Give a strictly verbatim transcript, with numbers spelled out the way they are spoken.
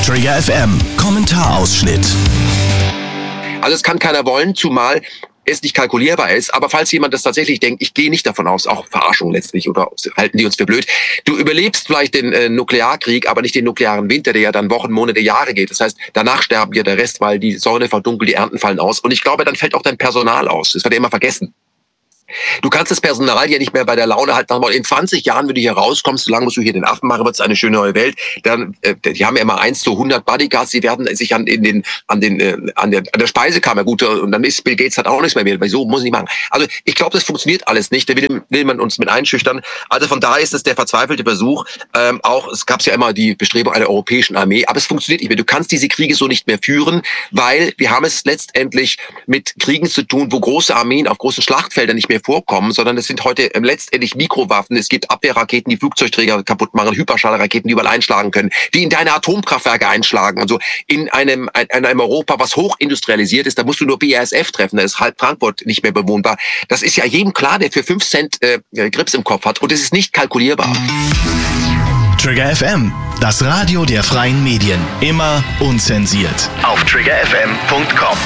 Trigger F M, Kommentarausschnitt. Also es kann keiner wollen, zumal es nicht kalkulierbar ist. Aber falls jemand das tatsächlich denkt, ich gehe nicht davon aus, auch Verarschung letztlich, oder halten die uns für blöd, du überlebst vielleicht den äh, Nuklearkrieg, aber nicht den nuklearen Winter, der ja dann Wochen, Monate, Jahre geht. Das heißt, danach sterben wir der Rest, weil die Sonne verdunkelt, die Ernten fallen aus. Und ich glaube, dann fällt auch dein Personal aus. Das wird ja immer vergessen. Du kannst das Personal ja nicht mehr bei der Laune halt nochmal. In zwanzig Jahren, wenn du hier rauskommst, solange musst du hier den Affen machen, wird es eine schöne neue Welt. Dann, äh, die haben ja immer eins zu hundert Bodyguards, die werden sich an in den an den äh, an der an der Speisekammer gut, und dann ist Bill Gates hat auch nichts mehr mehr. Wieso muss ich nicht machen? Also ich glaube, das funktioniert alles nicht. Da will, will man uns mit einschüchtern. Also von daher ist es der verzweifelte Versuch. Ähm, auch es gab ja immer die Bestrebung einer europäischen Armee, aber es funktioniert nicht mehr. Du kannst diese Kriege so nicht mehr führen, weil wir haben es letztendlich mit Kriegen zu tun, wo große Armeen auf großen Schlachtfeldern nicht mehr vorkommen, sondern es sind heute letztendlich Mikrowaffen. Es gibt Abwehrraketen, die Flugzeugträger kaputt machen, Hyperschallraketen, die überall einschlagen können, die in deine Atomkraftwerke einschlagen und so. In einem, in einem Europa, was hochindustrialisiert ist, da musst du nur B A S F treffen, da ist halb Frankfurt nicht mehr bewohnbar. Das ist ja jedem klar, der für fünf Cent äh, Grips im Kopf hat, und es ist nicht kalkulierbar. Trigger F M, das Radio der freien Medien. Immer unzensiert. Auf trigger f m punkt com.